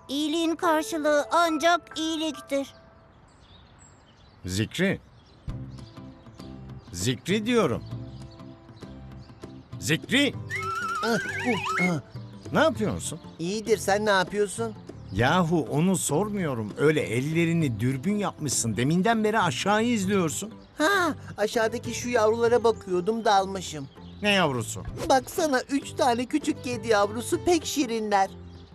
İyiliğin karşılığı ancak iyiliktir. Zikri. Zikri diyorum. Zikri. Ne yapıyorsun? İyidir, sen ne yapıyorsun? Yahu onu sormuyorum. Öyle ellerini dürbün yapmışsın. Deminden beri aşağıyı izliyorsun. Ha, aşağıdaki şu yavrulara bakıyordum, dalmışım. Ne yavrusu? Baksana, 3 tane küçük kedi yavrusu pek şirinler.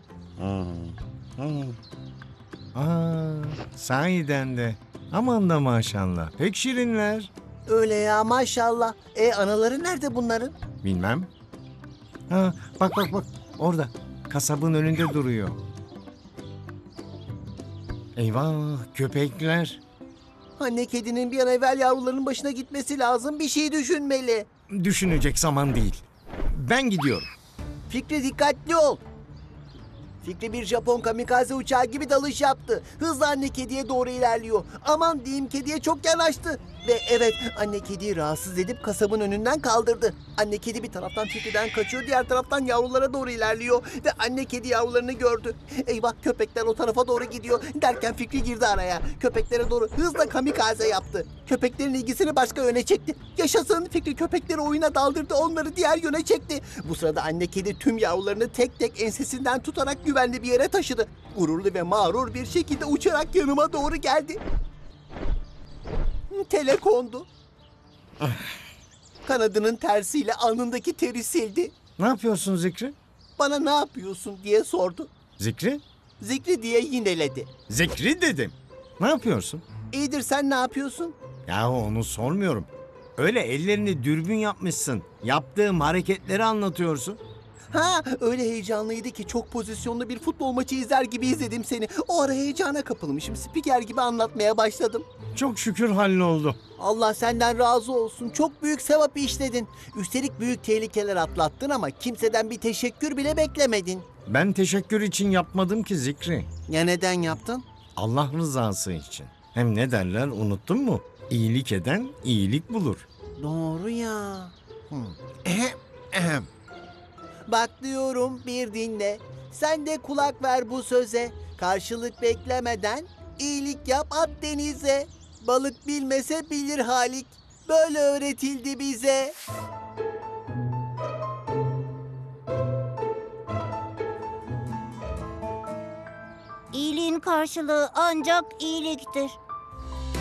Sahiden de. Aman da maşallah. Pek şirinler. Öyle ya, maşallah. Anaları nerede bunların? Bilmem. Bak. Orada. Kasabın önünde duruyor. Eyvah, köpekler. Anne kedinin bir an evvel yavrularının başına gitmesi lazım. Bir şey düşünmeli. Düşünecek zaman değil. Ben gidiyorum. Fikri, dikkatli ol. Fikri bir Japon kamikaze uçağı gibi dalış yaptı. Hızla anne kediye doğru ilerliyor. Aman diyeyim, kediye çok yanaştı. Ve evet, anne kediyi rahatsız edip kasabın önünden kaldırdı. Anne kedi bir taraftan Fikri'den kaçıyor, diğer taraftan yavrulara doğru ilerliyor. Ve anne kedi yavrularını gördü. Eyvah, köpekler o tarafa doğru gidiyor. Derken Fikri girdi araya. Köpeklere doğru hızla kamikaze yaptı. Köpeklerin ilgisini başka yöne çekti. Yaşasın, Fikri köpekleri oyuna daldırdı, onları diğer yöne çekti. Bu sırada anne kedi tüm yavrularını tek tek ensesinden tutarak güvenli bir yere taşıdı. Gururlu ve mağrur bir şekilde uçarak yanıma doğru geldi. Tele kondu. Kanadının tersiyle alnındaki teri sildi. Ne yapıyorsun Zikri? Bana ne yapıyorsun diye sordu. Zikri? Zikri diye yineledi. Zikri dedim. Ne yapıyorsun? İyidir, sen ne yapıyorsun? Yahu onu sormuyorum. Öyle ellerini dürbün yapmışsın. Yaptığım hareketleri anlatıyorsun. Ha, öyle heyecanlıydı ki çok pozisyonlu bir futbol maçı izler gibi izledim seni. O ara heyecana kapılmışım. Spiker gibi anlatmaya başladım. Çok şükür halloldu. Allah senden razı olsun. Çok büyük sevap işledin. Üstelik büyük tehlikeler atlattın ama kimseden bir teşekkür bile beklemedin. Ben teşekkür için yapmadım ki Zikri. Ya neden yaptın? Allah rızası için. Hem ne derler unuttun mu? İyilik eden iyilik bulur. Doğru ya. Bak diyorum, bir dinle. Sen de kulak ver bu söze. Karşılık beklemeden iyilik yap, at denize. Balık bilmese bilir Halik. Böyle öğretildi bize. İyiliğin karşılığı ancak iyiliktir.